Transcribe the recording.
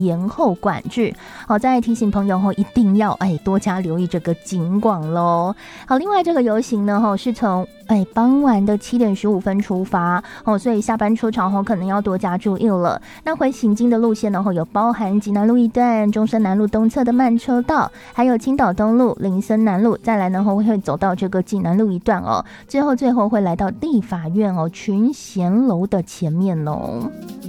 延后管制。好，再提醒朋友一定要多加留意这个警广咯。好，另外这个游行呢是从傍晚的7点15分出发所以下班出场可能要多加注意了。那回行经的路线呢有包含济南路一段、中山南路东侧的慢车道，还有青岛东路、林森南路，再来呢会走到这个济南路一段最后会来到立法院群贤楼的前面